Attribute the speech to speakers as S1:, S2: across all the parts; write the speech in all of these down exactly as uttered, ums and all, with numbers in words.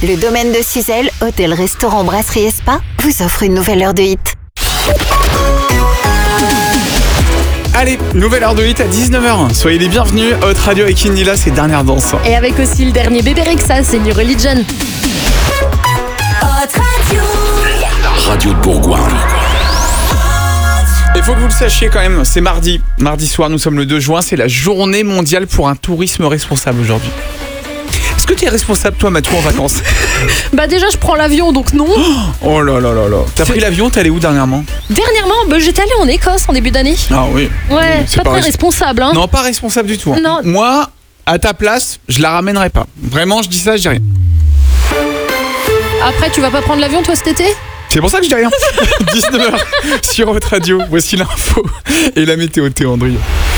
S1: Le domaine de Suzelle, hôtel, restaurant, brasserie et spa, vous offre une nouvelle heure de hit.
S2: Allez, nouvelle heure de hit à dix-neuf heures. Soyez les bienvenus. Hot Radio avec Inila, c'est Dernière Danse.
S3: Et avec aussi le dernier bébé Rexa, c'est New Religion.
S4: Hot Radio.
S5: La radio de Bourgoin.
S2: Il faut que vous le sachiez quand même, c'est mardi. Mardi soir, nous sommes le deux juin, c'est la journée mondiale pour un tourisme responsable aujourd'hui. Est-ce que tu es responsable, toi, Matou, en vacances?
S3: Bah déjà, je prends l'avion, donc non.
S2: Oh là là là là. T'as pris l'avion, t'es allé où dernièrement?
S3: Dernièrement, bah, j'étais allée en Écosse en début d'année.
S2: Ah oui.
S3: Ouais,
S2: C'est
S3: pas,
S2: pas
S3: très
S2: res-
S3: responsable, hein.
S2: Non, pas responsable du tout. hein.
S3: Non.
S2: Moi, à ta place, je la ramènerai pas. Vraiment, je dis ça, je dis rien.
S3: Après, tu vas pas prendre l'avion, toi, cet été?
S2: C'est pour ça que je dis rien. dix-neuf heures sur Hot Radio. Voici l'info et la météo Théandrie.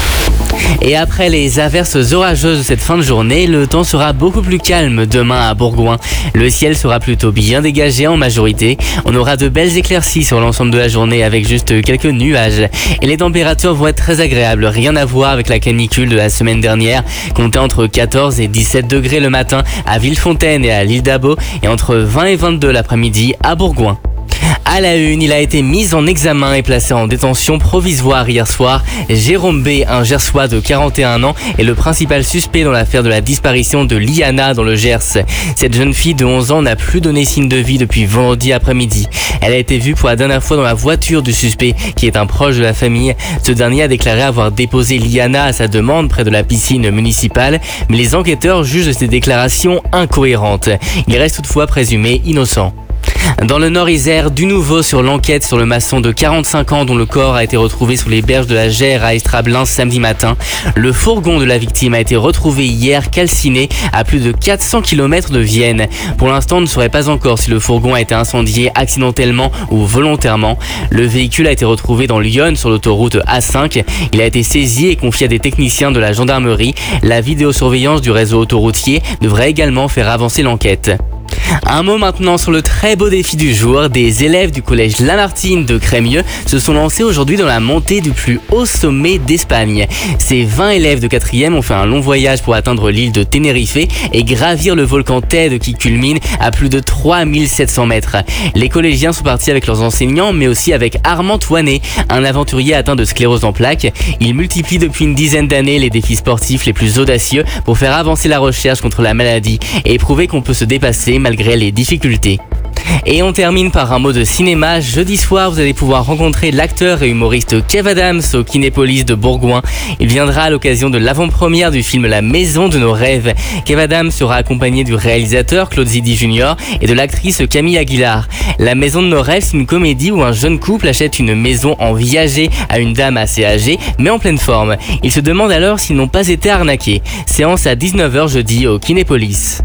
S6: Et après les averses orageuses de cette fin de journée, le temps sera beaucoup plus calme demain à Bourgoin. Le ciel sera plutôt bien dégagé en majorité. On aura de belles éclaircies sur l'ensemble de la journée avec juste quelques nuages. Et les températures vont être très agréables, rien à voir avec la canicule de la semaine dernière. Comptez entre quatorze et dix-sept degrés le matin à Villefontaine et à l'île d'Abo et entre vingt et vingt-deux l'après-midi à Bourgoin. À la une, il a été mis en examen et placé en détention provisoire hier soir. Jérôme B, un Gersois de quarante et un ans, est le principal suspect dans l'affaire de la disparition de Liana dans le Gers. Cette jeune fille de onze ans n'a plus donné signe de vie depuis vendredi après-midi. Elle a été vue pour la dernière fois dans la voiture du suspect, qui est un proche de la famille. Ce dernier a déclaré avoir déposé Liana à sa demande près de la piscine municipale, mais les enquêteurs jugent ces déclarations incohérentes. Il reste toutefois présumé innocent. Dans le Nord-Isère, du nouveau sur l'enquête sur le maçon de quarante-cinq ans dont le corps a été retrouvé sous les berges de la Gère à Estrablin samedi matin. Le fourgon de la victime a été retrouvé hier calciné à plus de quatre cents kilomètres de Vienne. Pour l'instant, on ne saurait pas encore si le fourgon a été incendié accidentellement ou volontairement. Le véhicule a été retrouvé dans Lyon sur l'autoroute A cinq. Il a été saisi et confié à des techniciens de la gendarmerie. La vidéosurveillance du réseau autoroutier devrait également faire avancer l'enquête. Un mot maintenant sur le très beau défi du jour. Des élèves du collège Lamartine de Crémieux se sont lancés aujourd'hui dans la montée du plus haut sommet d'Espagne. Ces vingt élèves de quatrième ont fait un long voyage pour atteindre l'île de Tenerife et gravir le volcan Tedd qui culmine à plus de trois mille sept cents mètres. Les collégiens sont partis avec leurs enseignants mais aussi avec Armand Toinet, un aventurier atteint de sclérose en plaques. Il multiplie depuis une dizaine d'années les défis sportifs les plus audacieux pour faire avancer la recherche contre la maladie et prouver qu'on peut se dépasser malgré les difficultés. Et on termine par un mot de cinéma. Jeudi soir, vous allez pouvoir rencontrer l'acteur et humoriste Kev Adams au Kinépolis de Bourgoin. Il viendra à l'occasion de l'avant-première du film La Maison de nos rêves. Kev Adams sera accompagné du réalisateur Claude Zidi junior et de l'actrice Camille Aguilar. La Maison de nos rêves, c'est une comédie où un jeune couple achète une maison en viager à une dame assez âgée, mais en pleine forme. Ils se demandent alors s'ils n'ont pas été arnaqués. Séance à dix-neuf heures jeudi au Kinépolis.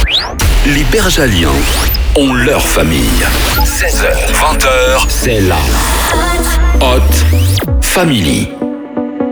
S5: Les Bergaliens ont leur famille. seize heures, vingt heures, c'est la Hot Family.